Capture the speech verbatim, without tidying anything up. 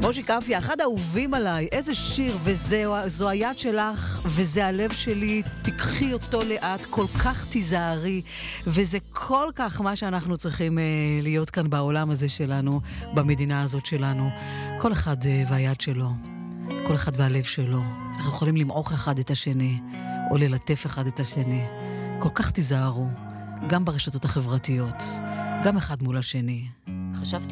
מושיק אפיה, אחד האהובים עליי, איזה שיר, וזו היד שלך, וזה הלב שלי, תיקחי אותו לאט, כל כך תיזהרי, וזה כל כך מה שאנחנו צריכים אה, להיות כאן בעולם הזה שלנו, במדינה הזאת שלנו. כל אחד אה, והיד שלו, כל אחד והלב שלו. אנחנו יכולים למעוך אחד את השני, או ללטף אחד את השני. כל כך תיזהרו, גם ברשתות החברתיות, גם אחד מול השני. חשבתי